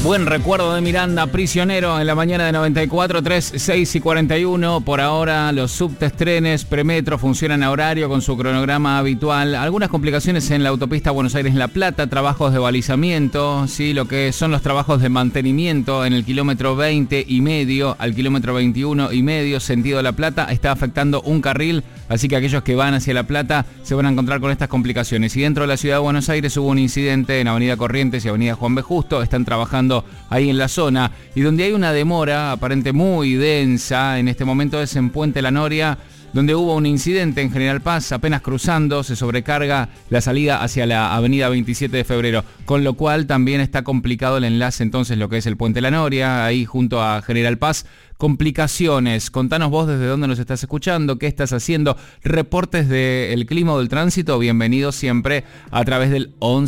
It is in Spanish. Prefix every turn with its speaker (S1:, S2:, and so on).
S1: Buen recuerdo de Miranda, Prisionero, en la mañana de 94, 3, 6 y 41. Por ahora los subtes, trenes, premetro funcionan a horario con su cronograma habitual. Algunas complicaciones en la autopista Buenos Aires-La Plata, trabajos de balizamiento, ¿sí? Lo que son los trabajos de mantenimiento en el kilómetro 20 y medio al kilómetro 21 y medio, sentido La Plata, está afectando un carril, así que aquellos que van hacia La Plata se van a encontrar con estas complicaciones. Y dentro de la ciudad de Buenos Aires hubo un incidente en Avenida Corrientes y Avenida Juan B. Justo, están trabajando ahí en la zona, y donde hay una demora aparente muy densa en este momento es en Puente La Noria, donde hubo un incidente en General Paz, apenas cruzando, se sobrecarga la salida hacia la avenida 27 de febrero, con lo cual también está complicado el enlace entonces lo que es el Puente La Noria, ahí junto a General Paz. Complicaciones, contanos vos desde dónde nos estás escuchando, qué estás haciendo, reportes del clima o del tránsito, bienvenidos siempre a través del 11